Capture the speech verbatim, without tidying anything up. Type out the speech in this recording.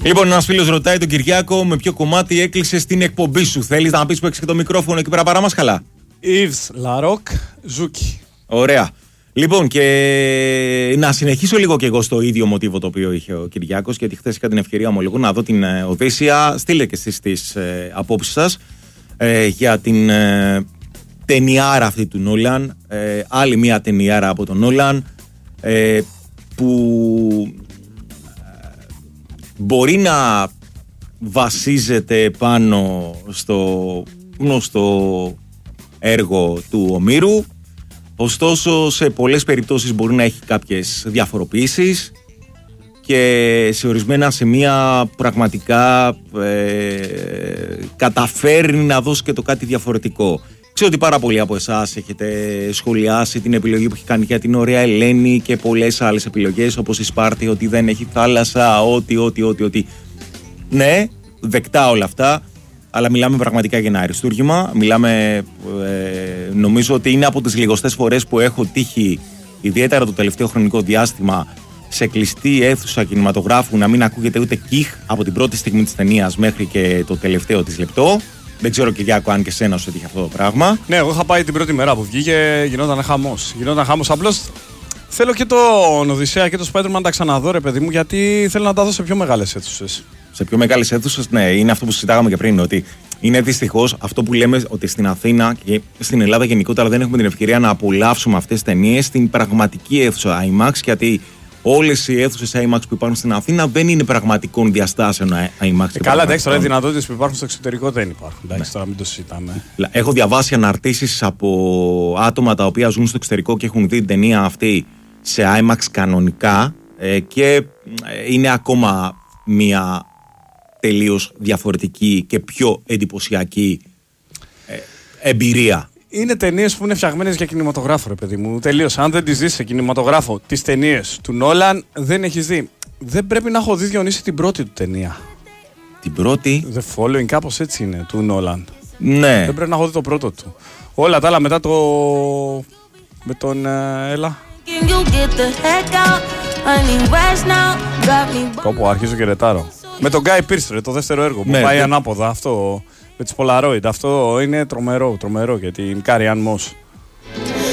Λοιπόν, ένας φίλος ρωτάει τον Κυριάκο με ποιο κομμάτι έκλεισε στην εκπομπή σου. Θέλεις να πεις που έχεις και το μικρόφωνο εκεί πέρα παράμασχαλα? Yves Larock, Ζούκι. Ωραία. Λοιπόν, και να συνεχίσω λίγο και εγώ στο ίδιο μοτίβο το οποίο είχε ο Κυριάκος, γιατί χθες είχα την ευκαιρία μου λίγο να δω την ε, Οδύσσεια. Στείλε και εσείς τις ε, απόψεις σας ε, για την ε, ταινιάρα αυτή του Νόλαν. Ε, άλλη μία ταινιάρα από τον Νόλαν ε, που μπορεί να βασίζεται πάνω στο γνωστό έργο του Ομήρου, ωστόσο σε πολλές περιπτώσεις μπορεί να έχει κάποιες διαφοροποιήσεις και σε ορισμένα σημεία πραγματικά ε, καταφέρνει να δώσει και το κάτι διαφορετικό. Ξέρω ότι πάρα πολλοί από εσάς έχετε σχολιάσει την επιλογή που έχει κάνει για την Ωραία Ελένη και πολλές άλλες επιλογές, όπως η Σπάρτη, ότι δεν έχει θάλασσα, ότι, ότι, ότι, ότι. Ναι, δεκτά όλα αυτά, αλλά μιλάμε πραγματικά για ένα αριστούργημα. Μιλάμε, ε, νομίζω ότι είναι από τις λιγοστές φορές που έχω τύχει, ιδιαίτερα το τελευταίο χρονικό διάστημα, σε κλειστή αίθουσα κινηματογράφου να μην ακούγεται ούτε κιχ από την πρώτη στιγμή της ταινίας μέχρι και το τελευταίο της λεπτό. Δεν ξέρω, Κυριάκο, αν και σένα σου έτυχε αυτό το πράγμα. Ναι, εγώ είχα πάει την πρώτη μέρα που βγήκε, γινόταν χαμός. Γινόταν χαμός. Απλώς θέλω και τον Οδυσσέα και τον Spider-Man να τα ξαναδώ, ρε παιδί μου, γιατί θέλω να τα δω σε πιο μεγάλες αίθουσες. Σε πιο μεγάλες αίθουσες, ναι, είναι αυτό που συζητάγαμε και πριν. Ότι είναι δυστυχώς αυτό που λέμε, ότι στην Αθήνα και στην Ελλάδα γενικότερα δεν έχουμε την ευκαιρία να απολαύσουμε αυτές τις ταινίες στην πραγματική αίθουσα IMAX, γιατί όλες οι αίθουσες IMAX που υπάρχουν στην Αθήνα δεν είναι πραγματικών διαστάσεων IMAX. Ε, καλά, εντάξει, τώρα οι δυνατότητες που υπάρχουν στο εξωτερικό δεν υπάρχουν. Εντάξει, ναι. Τώρα μην το συζητάμε. Έχω διαβάσει αναρτήσεις από άτομα τα οποία ζουν στο εξωτερικό και έχουν δει την ταινία αυτή σε IMAX κανονικά ε, και είναι ακόμα μια τελείως διαφορετική και πιο εντυπωσιακή ε, εμπειρία. Είναι ταινίες που είναι φτιαγμένες για κινηματογράφο, ρε παιδί μου. Τελείως. Αν δεν τις δεις σε κινηματογράφο τις ταινίες του Νόλαν, δεν έχεις δει. Δεν πρέπει να έχω δει, Διονύση, την πρώτη του ταινία. Την πρώτη? The Following, κάπως έτσι είναι, του Νόλαν. Ναι. Δεν πρέπει να έχω δει το πρώτο του. Όλα τα άλλα μετά το. Με τον. Ε, έλα. Κόπο, αρχίζω και ρετάρω. Με τον Guy Pearce, το δεύτερο έργο που ναι, πάει ναι. ανάποδα. Αυτό. Με τις Polaroid. Αυτό είναι τρομερό, τρομερό για την Carrie Ann Moss.